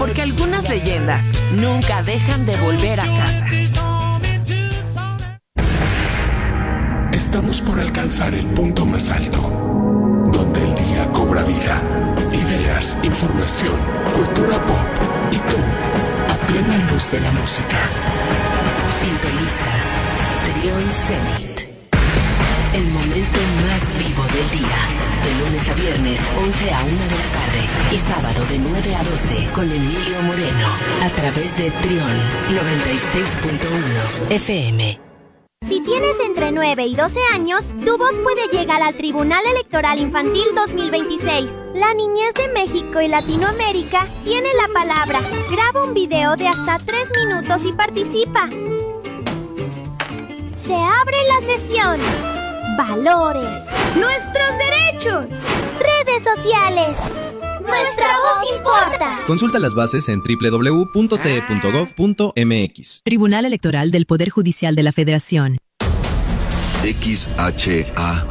Porque algunas leyendas nunca dejan de volver a casa. Estamos por alcanzar el punto más alto, donde el día cobra vida. Ideas, información, cultura pop y tú, a plena luz de la música. Sintoniza Trión Zenit. El momento más vivo del día. De lunes a viernes, 11 a 1 de la tarde. Y sábado de 9 a 12 con Emilio Moreno. A través de Trión 96.1 FM. Si tienes entre 9 y 12 años, tu voz puede llegar al Tribunal Electoral Infantil 2026. La niñez de México y Latinoamérica tiene la palabra. Graba un video de hasta 3 minutos y participa. Se abre la sesión. Valores. Nuestros derechos. Redes sociales. Nuestra voz importa. Consulta las bases en www.te.gov.mx. Tribunal Electoral del Poder Judicial de la Federación. XHACA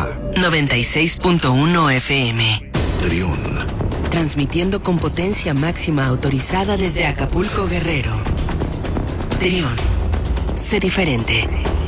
96.1 FM. Trión. Transmitiendo con potencia máxima autorizada desde Acapulco, Guerrero. Trión. Sé diferente.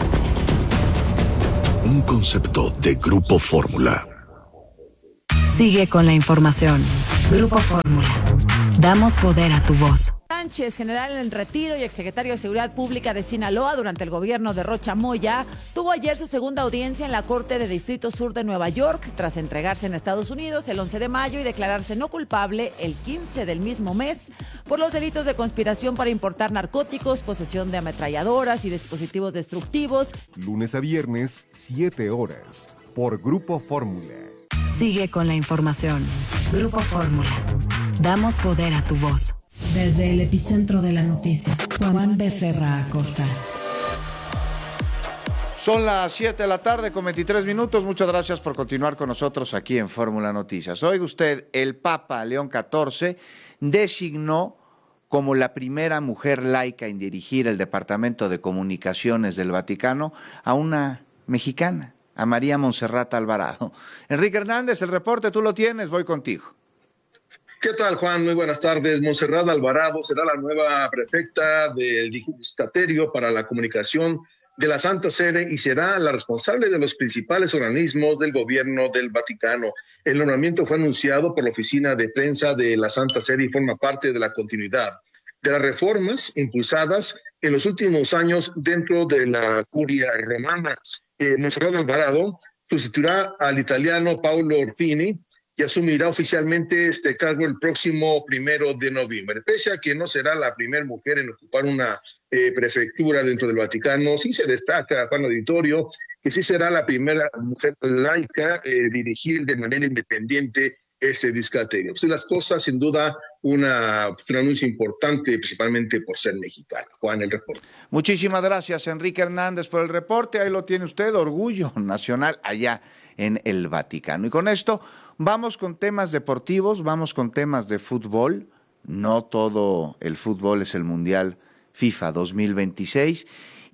Un concepto de Grupo Fórmula. Sigue con la información. Grupo Fórmula. Damos poder a tu voz. Sánchez, general en retiro y exsecretario de Seguridad Pública de Sinaloa durante el gobierno de Rocha Moya, tuvo ayer su segunda audiencia en la Corte de Distrito Sur de Nueva York, tras entregarse en Estados Unidos el 11 de mayo y declararse no culpable el 15 del mismo mes por los delitos de conspiración para importar narcóticos, posesión de ametralladoras y dispositivos destructivos. Lunes a viernes, 7 horas, por Grupo Fórmula. Sigue con la información. Grupo Fórmula. Damos poder a tu voz. Desde el epicentro de la noticia, Juan Becerra Acosta. Son las 7 de la tarde con 23 minutos. Muchas gracias por continuar con nosotros aquí en Fórmula Noticias. Oiga usted, el Papa León XIV designó como la primera mujer laica en dirigir el Departamento de Comunicaciones del Vaticano a una mexicana, a María Montserrat Alvarado. Enrique Hernández, el reporte tú lo tienes, voy contigo. ¿Qué tal, Juan? Muy buenas tardes. Montserrat Alvarado será la nueva prefecta del Dicasterio para la Comunicación de la Santa Sede y será la responsable de los principales organismos del gobierno del Vaticano. El nombramiento fue anunciado por la oficina de prensa de la Santa Sede y forma parte de la continuidad de las reformas impulsadas en los últimos años dentro de la curia romana. Montserrat Alvarado sustituirá al italiano Paolo Orfini y asumirá oficialmente este cargo el próximo 1 de noviembre. Pese a que no será la primera mujer en ocupar una prefectura dentro del Vaticano, sí se destaca, Juan Auditorio, que sí será la primera mujer laica dirigir de manera independiente este dicasterio. Pues las cosas, sin duda, un anuncio importante, principalmente por ser mexicana. Juan, el reporte. Muchísimas gracias, Enrique Hernández, por el reporte. Ahí lo tiene usted, orgullo nacional allá en el Vaticano. Y con esto vamos con temas deportivos, vamos con temas de fútbol. No todo el fútbol es el Mundial FIFA 2026.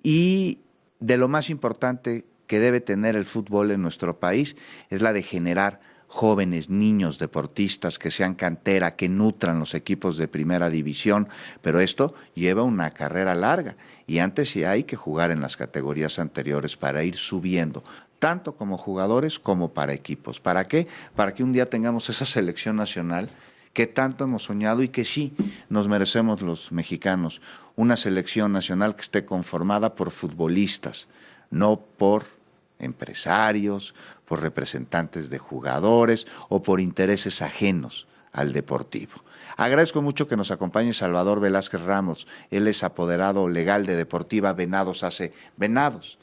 Y de lo más importante que debe tener el fútbol en nuestro país es la de generar jóvenes, niños deportistas que sean cantera, que nutran los equipos de primera división, pero esto lleva una carrera larga y antes sí hay que jugar en las categorías anteriores para ir subiendo, tanto como jugadores como para equipos. ¿Para qué? Para que un día tengamos esa selección nacional que tanto hemos soñado y que sí nos merecemos los mexicanos, una selección nacional que esté conformada por futbolistas, no por empresarios, por representantes de jugadores o por intereses ajenos al deportivo. Agradezco mucho que nos acompañe Salvador Velázquez Ramos. Él es apoderado legal de Deportiva Venados, hace Venados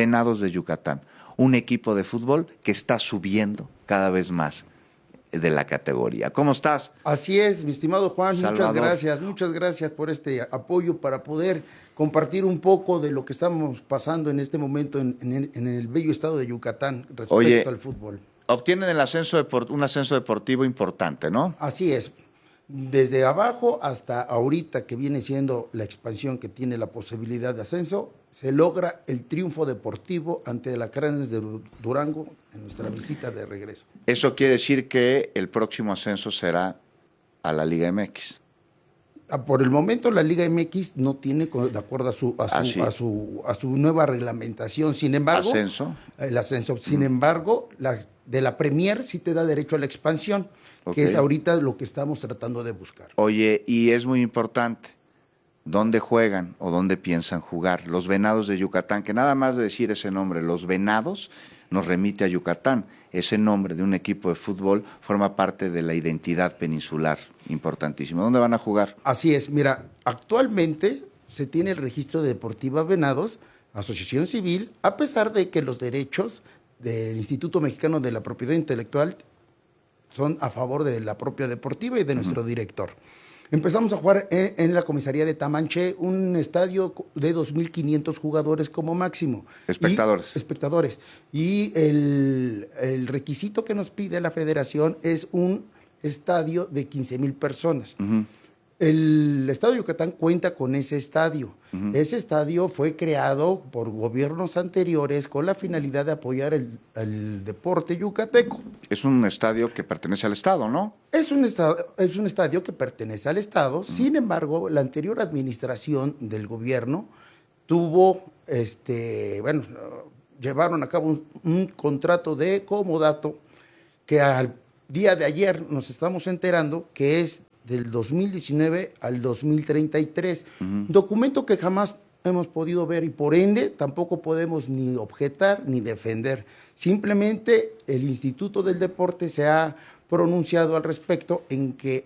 de Yucatán, un equipo de fútbol que está subiendo cada vez más de la categoría. ¿Cómo estás? Así es, mi estimado Juan, Salvador. muchas gracias por este apoyo para poder compartir un poco de lo que estamos pasando en este momento en el bello estado de Yucatán respecto al fútbol. Obtienen un ascenso deportivo importante, ¿no? Así es, desde abajo hasta ahorita que viene siendo la expansión que tiene la posibilidad de ascenso, se logra el triunfo deportivo ante la Cranes de Durango en nuestra visita de regreso. Eso quiere decir que el próximo ascenso será a la Liga MX. Por el momento la Liga MX no tiene, de acuerdo a su nueva reglamentación, sin embargo, el ascenso. Sin embargo, de la Premier sí te da derecho a la expansión, que es ahorita lo que estamos tratando de buscar. Oye, y es muy importante, ¿dónde juegan o dónde piensan jugar? Los Venados de Yucatán, que nada más de decir ese nombre, los Venados, nos remite a Yucatán. Ese nombre de un equipo de fútbol forma parte de la identidad peninsular, importantísimo. ¿Dónde van a jugar? Así es, mira, actualmente se tiene el registro de Deportiva Venados, asociación civil, a pesar de que los derechos del Instituto Mexicano de la Propiedad Intelectual son a favor de la propia deportiva y de nuestro director. Empezamos a jugar en la comisaría de Tamanché, un estadio de 2.500 jugadores como máximo. Espectadores. Y el requisito que nos pide la federación es un estadio de 15,000 personas. El Estado de Yucatán cuenta con ese estadio. Ese estadio fue creado por gobiernos anteriores con la finalidad de apoyar el deporte yucateco. Es un estadio que pertenece al Estado, ¿no? Es un estadio que pertenece al Estado. Sin embargo, la anterior administración del gobierno tuvo, llevaron a cabo un contrato de comodato que al día de ayer nos estamos enterando que es del 2019 al 2033, documento que jamás hemos podido ver y por ende tampoco podemos ni objetar ni defender. Simplemente el Instituto del Deporte se ha pronunciado al respecto en que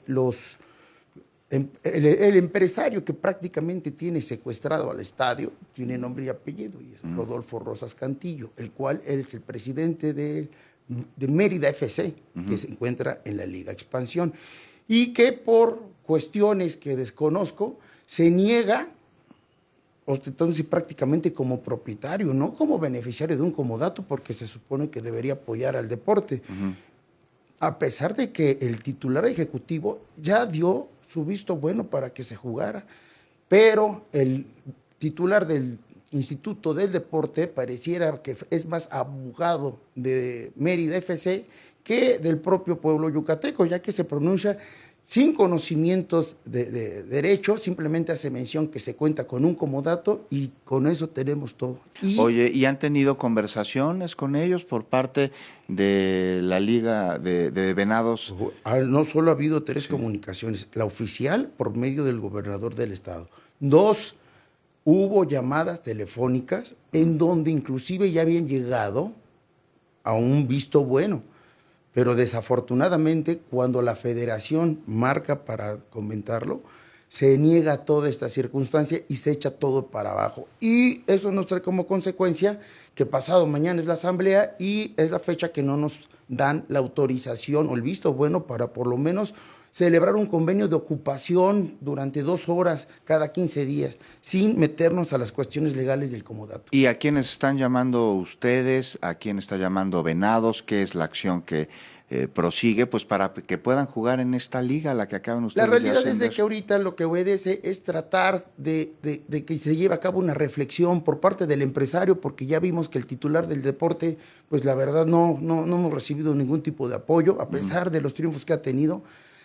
el empresario que prácticamente tiene secuestrado al estadio tiene nombre y apellido y es Rodolfo Rosas Cantillo, el cual es el presidente de Mérida FC, que se encuentra en la Liga Expansión. Y que por cuestiones que desconozco, se niega, entonces prácticamente como propietario, no como beneficiario de un comodato, porque se supone que debería apoyar al deporte. A pesar de que el titular ejecutivo ya dio su visto bueno para que se jugara, pero el titular del Instituto del Deporte pareciera que es más abogado de Mérida FC que del propio pueblo yucateco, ya que se pronuncia sin conocimientos de derecho, simplemente hace mención que se cuenta con un comodato y con eso tenemos todo. Oye, ¿y han tenido conversaciones con ellos por parte de la Liga de Venados? No solo ha habido 3 comunicaciones, la oficial por medio del gobernador del estado, 2, hubo llamadas telefónicas en donde inclusive ya habían llegado a un visto bueno. Pero desafortunadamente, cuando la federación marca para comentarlo, se niega toda esta circunstancia y se echa todo para abajo. Y eso nos trae como consecuencia que pasado mañana es la asamblea y es la fecha que no nos dan la autorización o el visto bueno para por lo menos celebrar un convenio de ocupación durante 2 horas cada 15 días, sin meternos a las cuestiones legales del comodato. ¿Y a quiénes están llamando ustedes? ¿A quién está llamando Venados? ¿Qué es la acción que prosigue pues para que puedan jugar en esta liga a la que acaban ustedes de ascender? La realidad es de que ahorita lo que obedece es tratar de que se lleve a cabo una reflexión por parte del empresario, porque ya vimos que el titular del deporte, pues la verdad no hemos recibido ningún tipo de apoyo, a pesar de los triunfos que ha tenido.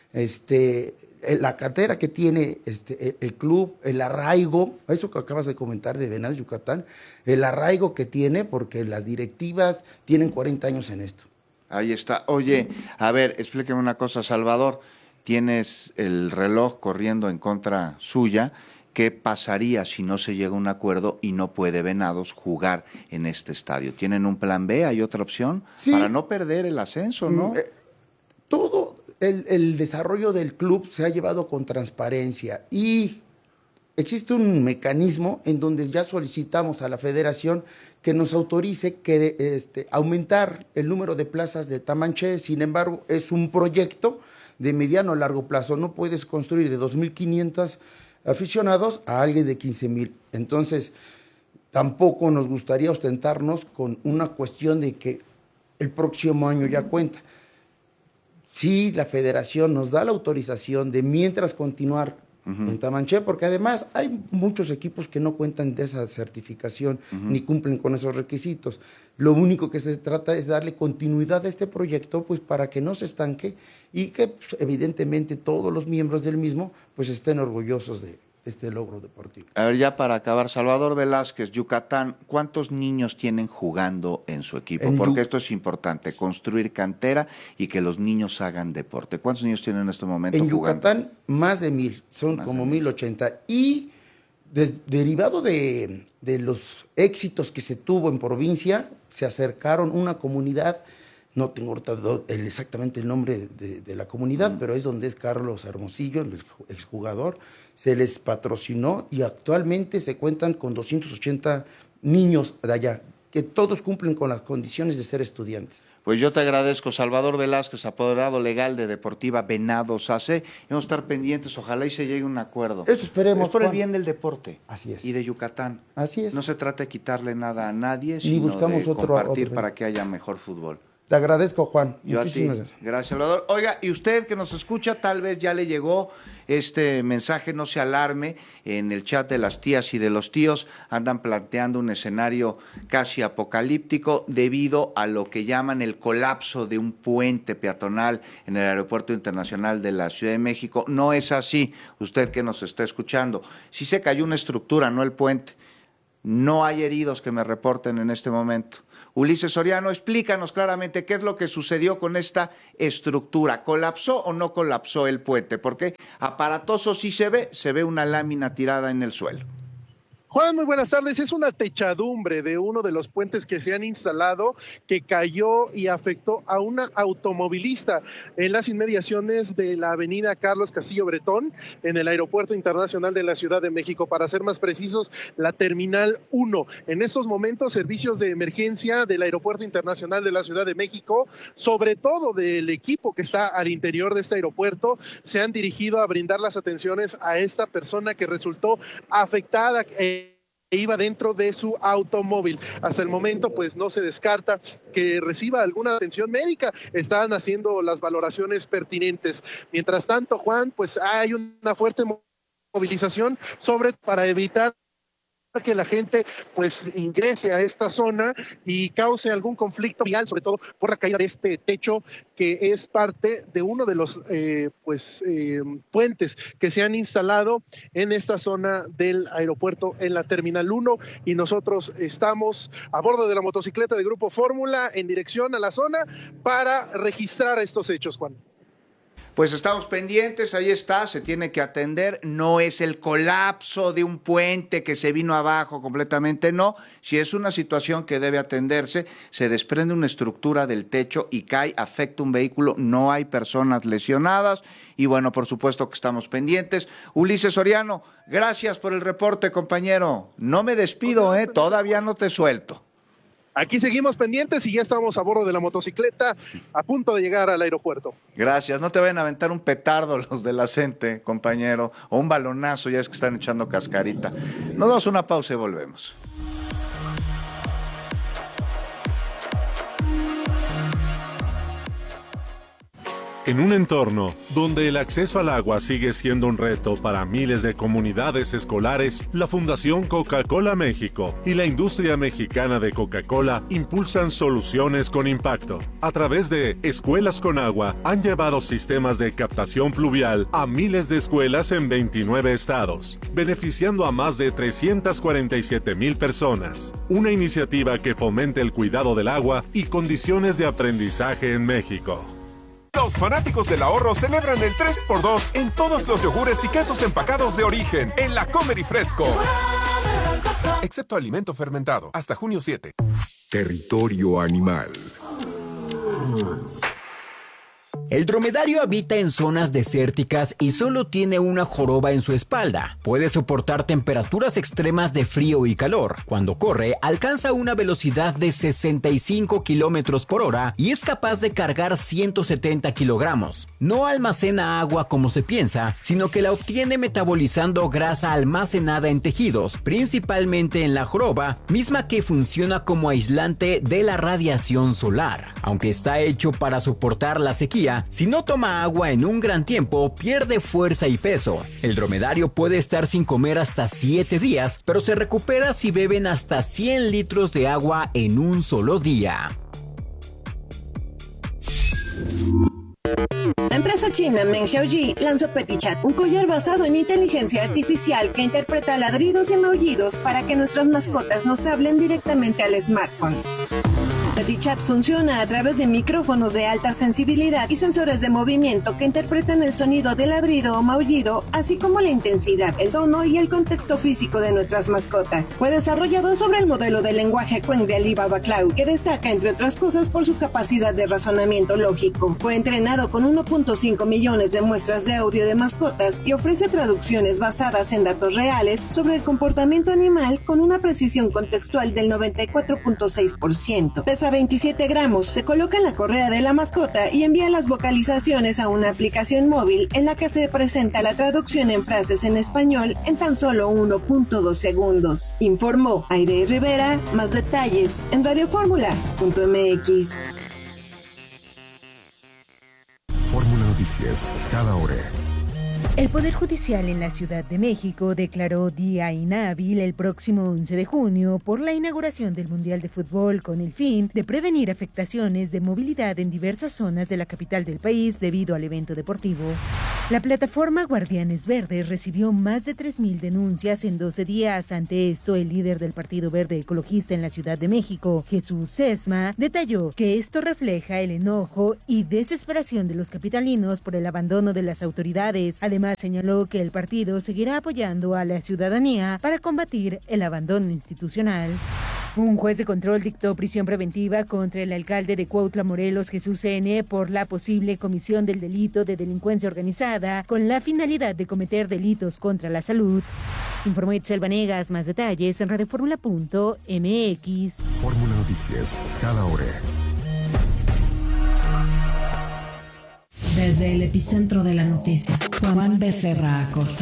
La cartera que tiene el club, el arraigo, eso que acabas de comentar de Venados Yucatán, el arraigo que tiene, porque las directivas tienen 40 años en esto. Ahí está. Oye, a ver, explíqueme una cosa, Salvador. Tienes el reloj corriendo en contra suya. ¿Qué pasaría si no se llega a un acuerdo y no puede Venados jugar en este estadio? ¿Tienen un plan B? ¿Hay otra opción? Sí. Para no perder el ascenso, ¿no? Todo el desarrollo del club se ha llevado con transparencia y existe un mecanismo en donde ya solicitamos a la federación que nos autorice que aumentar el número de plazas de Tamanché. Sin embargo, es un proyecto de mediano a largo plazo. No puedes construir de 2.500 aficionados a alguien de 15,000. Entonces, tampoco nos gustaría ostentarnos con una cuestión de que el próximo año ya cuenta. Si la federación nos da la autorización de mientras continuar en Tamanché, porque además hay muchos equipos que no cuentan de esa certificación ni cumplen con esos requisitos. Lo único que se trata es darle continuidad a este proyecto, pues para que no se estanque y que pues, evidentemente todos los miembros del mismo pues estén orgullosos de este logro deportivo. A ver, ya para acabar, Salvador Velázquez, Yucatán, ¿cuántos niños tienen jugando en su equipo? Porque esto es importante, construir cantera y que los niños hagan deporte. ¿Cuántos niños tienen en este momento jugando? En Yucatán, más de 1,000, son más como 1,080. Y derivado de los éxitos que se tuvo en provincia, se acercaron una comunidad, no tengo exactamente el nombre de la comunidad, pero es donde es Carlos Hermosillo, el exjugador. Se les patrocinó y actualmente se cuentan con 280 niños de allá, que todos cumplen con las condiciones de ser estudiantes. Pues yo te agradezco, Salvador Velázquez, apoderado legal de Deportiva Venados AC. Vamos a estar pendientes, ojalá y se llegue a un acuerdo. Eso esperemos. Es por el bien del deporte. Así es. Y de Yucatán. Así es. No se trata de quitarle nada a nadie, ni sino buscamos de otro compartir para que haya mejor fútbol. Te agradezco, Juan. Yo muchísimas gracias. Gracias, Salvador. Oiga, y usted que nos escucha, tal vez ya le llegó este mensaje, no se alarme. En el chat de las tías y de los tíos andan planteando un escenario casi apocalíptico debido a lo que llaman el colapso de un puente peatonal en el Aeropuerto Internacional de la Ciudad de México. No es así, usted que nos está escuchando. Sí se cayó una estructura, no el puente. No hay heridos que me reporten en este momento. Ulises Soriano, explícanos claramente qué es lo que sucedió con esta estructura. ¿Colapsó o no colapsó el puente? Porque aparatoso sí se ve una lámina tirada en el suelo. Juan, muy buenas tardes. Es una techadumbre de uno de los puentes que se han instalado que cayó y afectó a una automovilista en las inmediaciones de la avenida Carlos Castillo Bretón en el Aeropuerto Internacional de la Ciudad de México. Para ser más precisos, la Terminal 1. En estos momentos, servicios de emergencia del Aeropuerto Internacional de la Ciudad de México, sobre todo del equipo que está al interior de este aeropuerto, se han dirigido a brindar las atenciones a esta persona que resultó afectada iba dentro de su automóvil. Hasta el momento, pues no se descarta que reciba alguna atención médica. Están haciendo las valoraciones pertinentes. Mientras tanto, Juan, pues hay una fuerte movilización para evitar que la gente pues ingrese a esta zona y cause algún conflicto vial, sobre todo por la caída de este techo que es parte de uno de los puentes que se han instalado en esta zona del aeropuerto en la Terminal 1, y nosotros estamos a bordo de la motocicleta de Grupo Fórmula en dirección a la zona para registrar estos hechos, Juan. Pues estamos pendientes, ahí está, se tiene que atender, no es el colapso de un puente que se vino abajo completamente, no, si es una situación que debe atenderse, se desprende una estructura del techo y cae, afecta un vehículo, no hay personas lesionadas y bueno, por supuesto que estamos pendientes. Ulises Soriano, gracias por el reporte, compañero, no me despido, todavía no te suelto. Aquí seguimos pendientes y ya estamos a bordo de la motocicleta a punto de llegar al aeropuerto. Gracias, no te vayan a aventar un petardo los de la CENTE, compañero, o un balonazo, ya es que están echando cascarita. Nos damos una pausa y volvemos. En un entorno donde el acceso al agua sigue siendo un reto para miles de comunidades escolares, la Fundación Coca-Cola México y la industria mexicana de Coca-Cola impulsan soluciones con impacto. A través de Escuelas con Agua, han llevado sistemas de captación pluvial a miles de escuelas en 29 estados, beneficiando a más de 347,000 personas. Una iniciativa que fomenta el cuidado del agua y condiciones de aprendizaje en México. Los fanáticos del ahorro celebran el 3x2 en todos los yogures y quesos empacados de origen en la Comer y Fresco. Excepto alimento fermentado, hasta junio 7. Territorio animal. El dromedario habita en zonas desérticas y solo tiene una joroba en su espalda. Puede soportar temperaturas extremas de frío y calor. Cuando corre, alcanza una velocidad de 65 kilómetros por hora y es capaz de cargar 170 kilogramos. No almacena agua como se piensa, sino que la obtiene metabolizando grasa almacenada en tejidos, principalmente en la joroba, misma que funciona como aislante de la radiación solar. Aunque está hecho para soportar la sequía, día. Si no toma agua en un gran tiempo, pierde fuerza y peso. El dromedario puede estar sin comer hasta 7 días, pero se recupera si beben hasta 100 litros de agua en un solo día. La empresa china Meng Xiaoji lanzó PetiChat, un collar basado en inteligencia artificial que interpreta ladridos y maullidos para que nuestras mascotas nos hablen directamente al smartphone. PetiChat funciona a través de micrófonos de alta sensibilidad y sensores de movimiento que interpretan el sonido de ladrido o maullido, así como la intensidad, el tono y el contexto físico de nuestras mascotas. Fue desarrollado sobre el modelo de lenguaje Qwen de Alibaba Cloud, que destaca, entre otras cosas, por su capacidad de razonamiento lógico. Fue entrenado con 1.5 millones de muestras de audio de mascotas y ofrece traducciones basadas en datos reales sobre el comportamiento animal con una precisión contextual del 94.6%. Pesa 27 gramos, se coloca en la correa de la mascota y envía las vocalizaciones a una aplicación móvil en la que se presenta la traducción en frases en español en tan solo 1.2 segundos. Informó Aide Rivera. Más detalles en radioformula.mx. Fórmula Noticias, cada hora. El Poder Judicial en la Ciudad de México declaró día inhábil el próximo 11 de junio por la inauguración del Mundial de Fútbol con el fin de prevenir afectaciones de movilidad en diversas zonas de la capital del país debido al evento deportivo. La plataforma Guardianes Verdes recibió más de 3,000 denuncias en 12 días. Ante esto, el líder del Partido Verde Ecologista en la Ciudad de México, Jesús Sesma, detalló que esto refleja el enojo y desesperación de los capitalinos por el abandono de las autoridades. Además, señaló que el partido seguirá apoyando a la ciudadanía para combatir el abandono institucional. Un juez de control dictó prisión preventiva contra el alcalde de Cuautla, Morelos, Jesús N., por la posible comisión del delito de delincuencia organizada con la finalidad de cometer delitos contra la salud. Informó Itzel Vanegas. Más detalles en radioformula.mx. Fórmula Noticias, cada hora. Desde el epicentro de la noticia, Juan Becerra Acosta.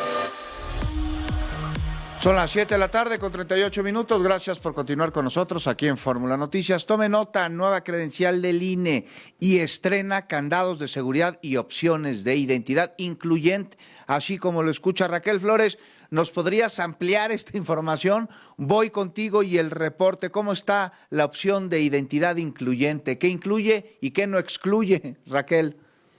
Son las 7 de la tarde con 38 minutos. Gracias por continuar con nosotros aquí en Fórmula Noticias. Tome nota, nueva credencial del INE y estrena candados de seguridad y opciones de identidad incluyente. Así como lo escucha Raquel Flores, ¿nos podrías ampliar esta información? Voy contigo y el reporte. ¿Cómo está la opción de identidad incluyente? ¿Qué incluye y qué no excluye, Raquel?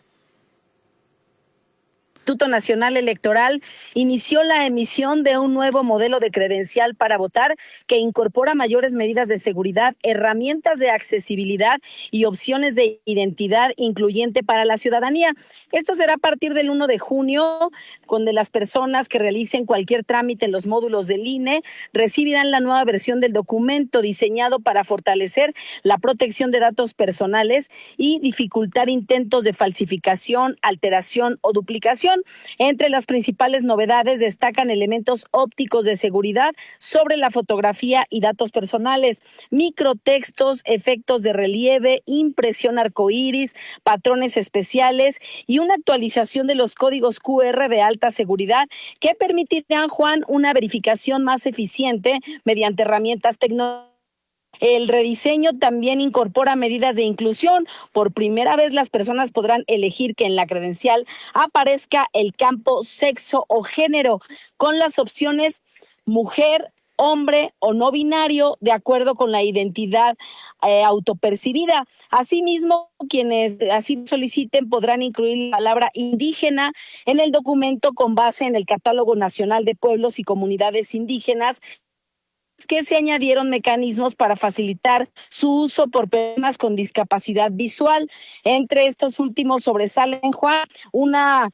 El Instituto Nacional Electoral inició la emisión de un nuevo modelo de credencial para votar que incorpora mayores medidas de seguridad, herramientas de accesibilidad y opciones de identidad incluyente para la ciudadanía. Esto será a partir del 1 de junio, donde las personas que realicen cualquier trámite en los módulos del INE recibirán la nueva versión del documento diseñado para fortalecer la protección de datos personales y dificultar intentos de falsificación, alteración o duplicación. Entre las principales novedades destacan elementos ópticos de seguridad sobre la fotografía y datos personales, microtextos, efectos de relieve, impresión arcoíris, patrones especiales y una actualización de los códigos QR de alta seguridad que permitirán, Juan, una verificación más eficiente mediante herramientas tecnológicas. El rediseño también incorpora medidas de inclusión. Por primera vez las personas podrán elegir que en la credencial aparezca el campo sexo o género con las opciones mujer, hombre o no binario de acuerdo con la identidad autopercibida. Asimismo, quienes así soliciten podrán incluir la palabra indígena en el documento con base en el Catálogo Nacional de Pueblos y Comunidades Indígenas, que se añadieron mecanismos para facilitar su uso por personas con discapacidad visual. Entre estos últimos sobresalen, Juan, una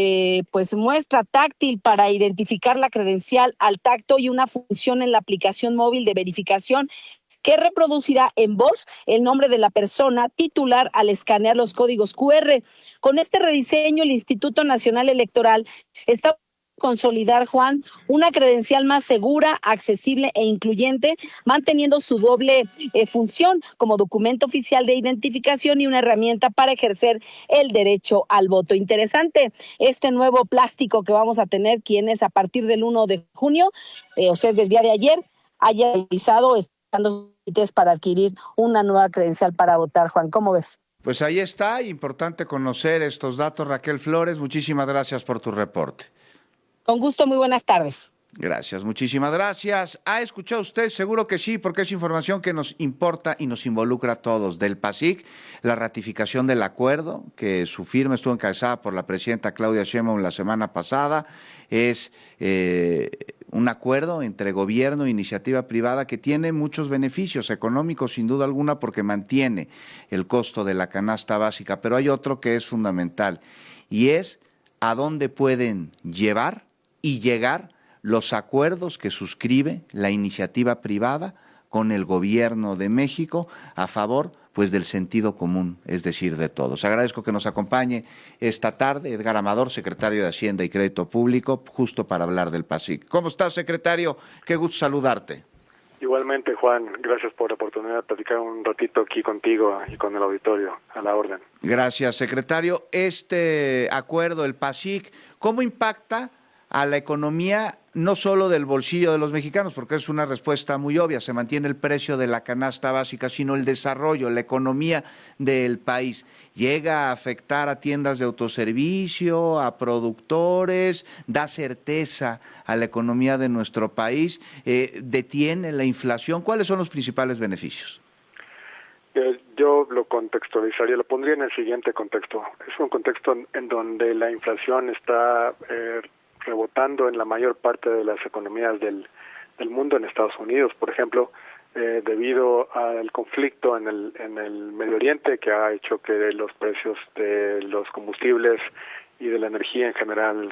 muestra táctil para identificar la credencial al tacto y una función en la aplicación móvil de verificación que reproducirá en voz el nombre de la persona titular al escanear los códigos QR. Con este rediseño, el Instituto Nacional Electoral está consolidar, Juan, una credencial más segura, accesible e incluyente, manteniendo su doble función como documento oficial de identificación y una herramienta para ejercer el derecho al voto. Interesante este nuevo plástico que vamos a tener quienes a partir del 1 de junio, o sea, desde el día de ayer, hayan realizado para adquirir una nueva credencial para votar. Juan, ¿cómo ves? Pues ahí está, importante conocer estos datos. Raquel Flores, muchísimas gracias por tu reporte. Con gusto, muy buenas tardes. Gracias, muchísimas gracias. ¿Ha escuchado usted? Seguro que sí, porque es información que nos importa y nos involucra a todos. Del PASIC, la ratificación del acuerdo, que su firma estuvo encabezada por la presidenta Claudia Sheinbaum la semana pasada, es un acuerdo entre gobierno e iniciativa privada que tiene muchos beneficios económicos, sin duda alguna, porque mantiene el costo de la canasta básica, pero hay otro que es fundamental, y es a dónde pueden llevar y llegar los acuerdos que suscribe la iniciativa privada con el gobierno de México a favor pues del sentido común, es decir, de todos. Agradezco que nos acompañe esta tarde Edgar Amador, secretario de Hacienda y Crédito Público, justo para hablar del PASIC. ¿Cómo estás, secretario? Qué gusto saludarte. Igualmente, Juan, gracias por la oportunidad de platicar un ratito aquí contigo y con el auditorio, a la orden. Gracias, secretario. Este acuerdo, el PASIC, ¿cómo impacta a la economía no solo del bolsillo de los mexicanos, porque es una respuesta muy obvia, se mantiene el precio de la canasta básica, sino el desarrollo, la economía del país? ¿Llega a afectar a tiendas de autoservicio, a productores, da certeza a la economía de nuestro país, detiene la inflación? ¿Cuáles son los principales beneficios? Yo lo contextualizaría, lo pondría en el siguiente contexto. Es un contexto en donde la inflación está rebotando en la mayor parte de las economías del mundo. En Estados Unidos, por ejemplo, debido al conflicto en el Medio Oriente, que ha hecho que los precios de los combustibles y de la energía en general